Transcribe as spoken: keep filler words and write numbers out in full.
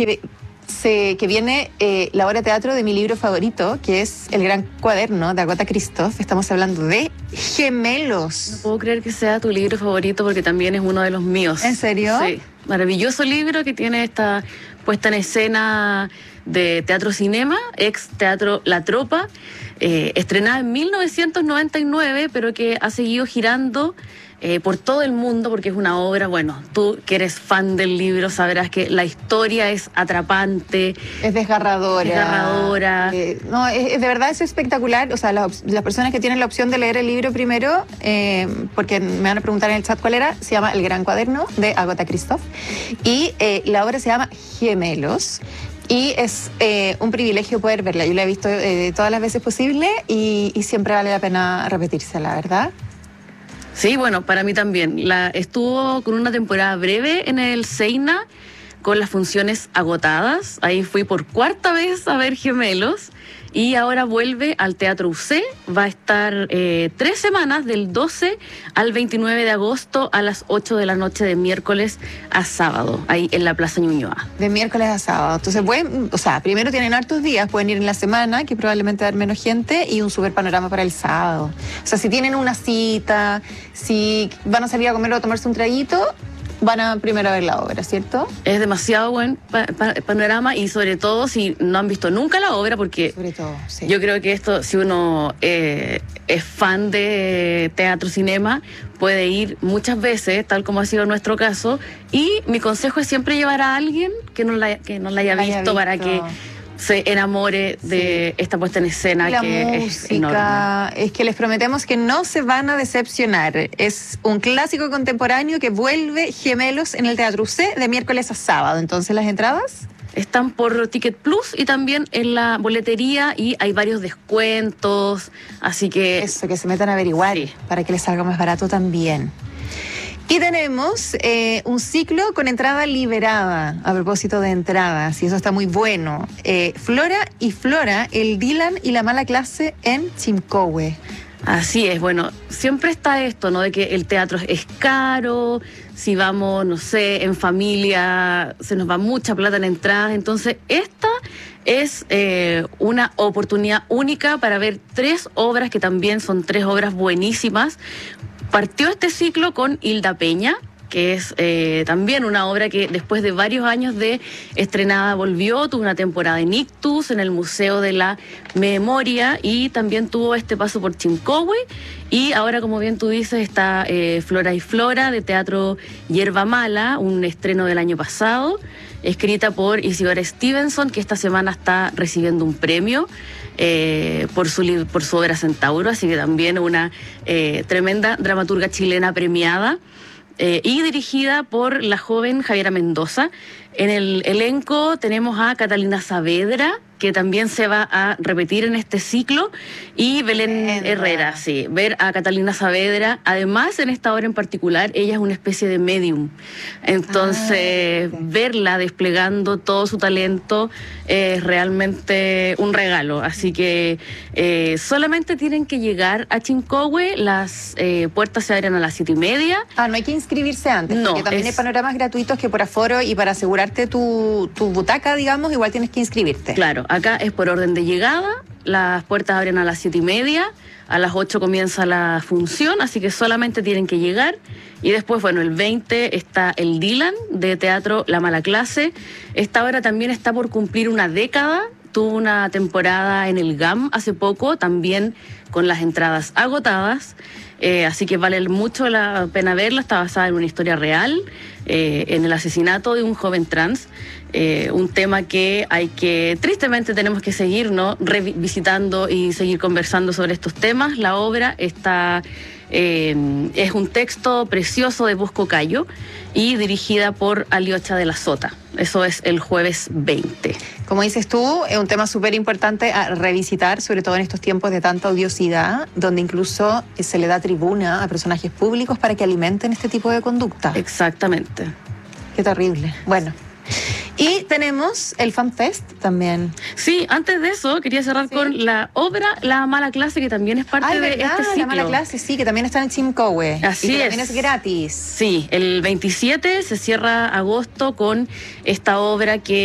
que, se, que viene eh, la obra de teatro de mi libro favorito, que es El Gran Cuaderno, de Agatha Christoph. Estamos hablando de Gemelos. No puedo creer que sea tu libro favorito porque también es uno de los míos. ¿En serio? Sí. Maravilloso libro que tiene esta puesta en escena de teatro-cinema, ex teatro La Tropa, eh, estrenada en mil novecientos noventa y nueve, pero que ha seguido girando eh, por todo el mundo porque es una obra, bueno, tú que eres fan del libro sabrás que la historia es atrapante. Es desgarradora. Desgarradora. Eh, no, es, es de verdad es espectacular. O sea, las, las personas que tienen la opción de leer el libro primero, eh, porque me van a preguntar en el chat cuál era, se llama El Gran Cuaderno, de Agatha Christoph, y eh, la obra se llama Gemelos. Y es eh, un privilegio poder verla. Yo la he visto eh, todas las veces posible y, y siempre vale la pena repetirse, la verdad. Sí, bueno, para mí también. La, estuvo con una temporada breve en el Seina, con las funciones agotadas. Ahí fui por cuarta vez a ver Gemelos. Y ahora vuelve al Teatro U C. Va a estar eh, tres semanas, del doce al veintinueve de agosto, a las ocho de la noche, de miércoles a sábado, ahí en la Plaza Ñuñoa. De miércoles a sábado. Entonces, pueden, o sea, primero tienen hartos días, pueden ir en la semana, que probablemente va a haber menos gente, y un super panorama para el sábado. O sea, si tienen una cita, si van a salir a comer o a tomarse un traguito, van a primero a ver la obra, ¿cierto? Es demasiado buen pa pa panorama, y sobre todo si no han visto nunca la obra, porque sobre todo, sí. Yo creo que esto, si uno eh, es fan de teatro-cinema, puede ir muchas veces, tal como ha sido nuestro caso, y mi consejo es siempre llevar a alguien que no la, que no la haya, visto, haya visto para que se enamore de sí. esta puesta en escena, la que música, es enorme. Es que les prometemos que no se van a decepcionar. Es un clásico contemporáneo que vuelve, Gemelos, en el Teatro U C de miércoles a sábado. Entonces, ¿las entradas? Están por Ticket Plus y también en la boletería, y hay varios descuentos, así que... Eso, que se metan a averiguar, sí, para que les salga más barato también. Y tenemos eh, un ciclo con entrada liberada, a propósito de entradas, y eso está muy bueno. Eh, Flora y Flora, el Dylan y la mala clase en Chimcowe. Así es, bueno, siempre está esto, ¿no? De que el teatro es caro, si vamos, no sé, en familia, se nos va mucha plata en entradas. Entonces, esta es eh, una oportunidad única para ver tres obras, que también son tres obras buenísimas. Partió este ciclo con Hilda Peña, que es eh, también una obra que después de varios años de estrenada volvió, tuvo una temporada en Ictus, en el Museo de la Memoria, y también tuvo este paso por Chimcowe. Y ahora, como bien tú dices, está eh, Flora y Flora, de Teatro Hierba Mala, un estreno del año pasado, escrita por Isidora Stevenson, que esta semana está recibiendo un premio eh, por, su, por su obra Centauro, así que también una eh, tremenda dramaturga chilena premiada. Eh, y dirigida por la joven Javiera Mendoza. En el elenco tenemos a Catalina Saavedra, que también se va a repetir en este ciclo, y Belén Herrera. Herrera, sí, ver a Catalina Saavedra. Además, en esta obra en particular, ella es una especie de medium. Entonces, ah, sí. verla desplegando todo su talento es realmente un regalo. Así que eh, solamente tienen que llegar a Chimcowe, las eh, puertas se abren a las siete y media. Ah, no hay que inscribirse antes, no, porque también es... hay panoramas gratuitos que por aforo y para asegurarte tu, tu butaca, digamos, igual tienes que inscribirte. Claro. Acá es por orden de llegada, las puertas abren a las siete y media, a las ocho comienza la función, así que solamente tienen que llegar. Y después, bueno, el veinte está el Dylan, de Teatro La Mala Clase. Esta obra también está por cumplir una década, tuvo una temporada en el G A M hace poco, también con las entradas agotadas. Eh, así que vale mucho la pena verla. Está basada en una historia real, eh, en el asesinato de un joven trans, eh, un tema que hay que, tristemente tenemos que seguir, ¿no?, revisitando y seguir conversando sobre estos temas. La obra está, eh, es un texto precioso de Bosco Cayo y dirigida por Aliocha de la Sota. Eso es el jueves veinte. Como dices tú, es un tema súper importante a revisitar, sobre todo en estos tiempos de tanta odiosidad, donde incluso se le da tribuna a personajes públicos para que alimenten este tipo de conducta. Exactamente. Qué terrible. Bueno. Y tenemos el FanFest también. Sí, antes de eso quería cerrar ¿Sí? con la obra La Mala Clase, que también es parte Ay, de ¿verdad? este ciclo. La Mala Clase, sí, que también está en Chimcowe. Así y que es. También es gratis. Sí, el veintisiete se cierra agosto con esta obra que